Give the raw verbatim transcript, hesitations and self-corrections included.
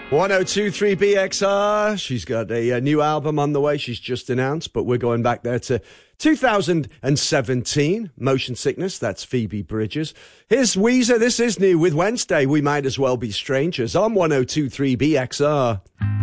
one oh two point three B X R. She's got a, a new album on the way. She's just announced, but we're going back there to two thousand seventeen. Motion Sickness, that's Phoebe Bridgers. Here's Weezer. This is new with Wednesday. We might as well be strangers on one oh two point three B X R.